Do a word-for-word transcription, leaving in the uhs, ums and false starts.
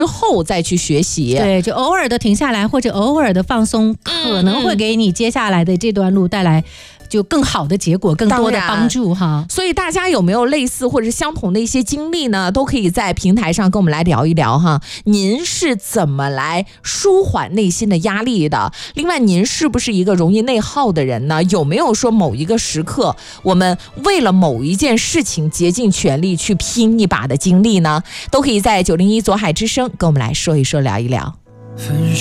之后再去学习。 对，就偶尔的停下来或者偶尔的放松，可能会给你接下来的这段路带来就更好的结果，更多的帮助哈。 所以大家有没有类似或者是相同的一些经历呢？都可以在平台上跟我们来聊一聊哈。您是怎么来舒缓内心的压力的？另外，您是不是一个容易内耗的人呢？有没有说某一个时刻，我们为了某一件事情竭尽全力去拼一把的经历呢？都可以在九零一左海之声跟我们来说一说，聊一聊。